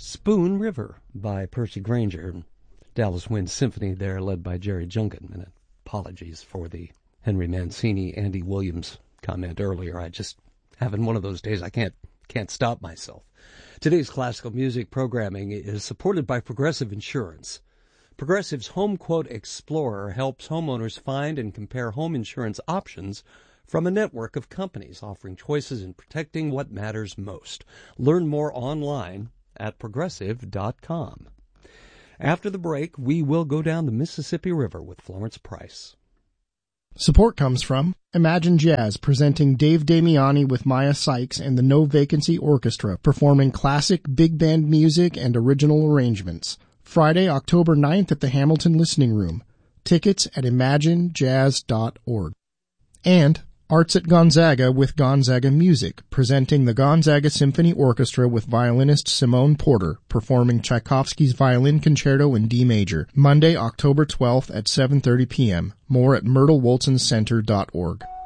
Spoon River by Percy Grainger. Dallas Wind Symphony there, led by Jerry Junkin. And apologies for the Henry Mancini, Andy Williams comment earlier. I just having one of those days I can't stop myself. Today's classical music programming is supported by Progressive Insurance. Progressive's Home Quote Explorer helps homeowners find and compare home insurance options from a network of companies offering choices in protecting what matters most. Learn more online at progressive.com. After the break, we will go down the Mississippi River with Florence Price. Support comes from Imagine Jazz, presenting Dave Damiani with Maya Sykes and the No Vacancy Orchestra, performing classic big band music and original arrangements. Friday, October 9th at the Hamilton Listening Room. Tickets at imaginejazz.org. And Arts at Gonzaga with Gonzaga Music, presenting the Gonzaga Symphony Orchestra with violinist Simone Porter, performing Tchaikovsky's Violin Concerto in D major, Monday, October 12th at 7:30 p.m. More at myrtlewolsoncenter.org.